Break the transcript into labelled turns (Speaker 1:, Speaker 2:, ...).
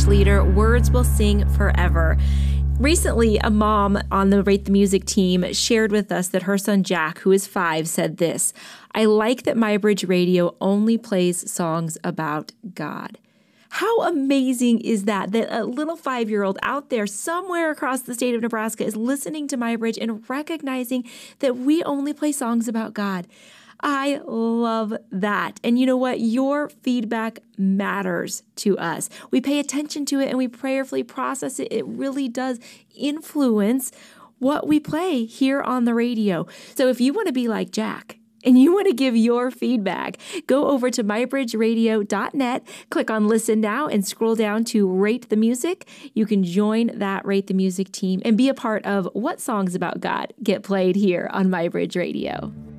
Speaker 1: church leader, words will sing forever. Recently, a mom on the Rate the Music team shared with us that her son Jack, who is 5, said this: "I like that MyBridge Radio only plays songs about God." How amazing is that a little 5-year-old out there somewhere across the state of Nebraska is listening to MyBridge and recognizing that we only play songs about God. I love that. And you know what? Your feedback matters to us. We pay attention to it and we prayerfully process it. It really does influence what we play here on the radio. So if you want to be like Jack and you want to give your feedback, go over to mybridgeradio.net, click on Listen Now, and scroll down to Rate the Music. You can join that Rate the Music team and be a part of what songs about God get played here on MyBridge Radio.